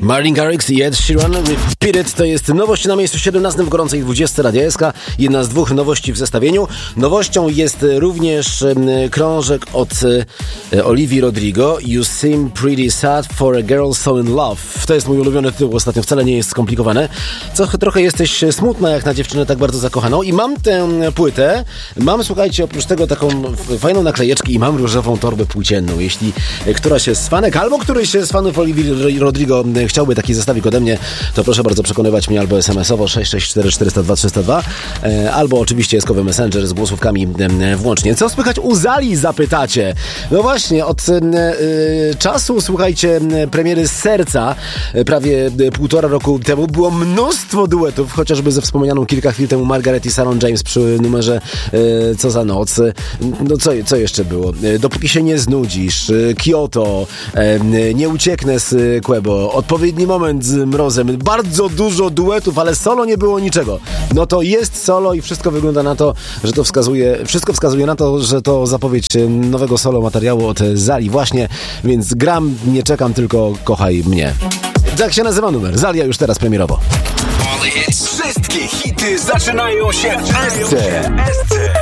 Martin Garrix i Ed Sheeran, Repeat It, to jest nowość na miejscu 17 w gorącej 20 Radia SK. Jedna z dwóch nowości w zestawieniu. Nowością jest również krążek od Olivii Rodrigo, You Seem Pretty Sad for a Girl So in Love. To jest mój ulubiony tytuł ostatnio, wcale nie jest skomplikowane. Trochę jesteś smutna jak na dziewczynę tak bardzo zakochaną. I mam tę płytę, mam, słuchajcie, oprócz tego taką fajną naklejeczkę i mam różową torbę płócienną. Jeśli któraś z fanek albo któryś z fanów Olivii Rodrigo chciałby taki zestawik ode mnie, to proszę bardzo przekonywać mnie albo SMS-owo 664 402 302, albo oczywiście jeskowy Messenger z głosówkami włącznie. Co słychać u Zali, zapytacie? No właśnie, od czasu, słuchajcie, premiery Serca, prawie 1,5 roku temu, było mnóstwo duetów, chociażby ze wspomnianą kilka chwil temu Margaret i Sarah James przy numerze Co za noc. No co jeszcze było? Dopóki się nie znudzisz, Kyoto, Nie ucieknę z Quebo, Odpowiedni moment z Mrozem. Bardzo dużo duetów, ale solo nie było niczego. No to jest solo i wszystko wygląda na to, że to wszystko wskazuje na to, że to zapowiedź nowego solo materiału od Zali właśnie, więc gram, nie czekam, tylko kochaj mnie. Tak się nazywa numer. Zalia już teraz premierowo. Wszystkie hity zaczynają się w SC.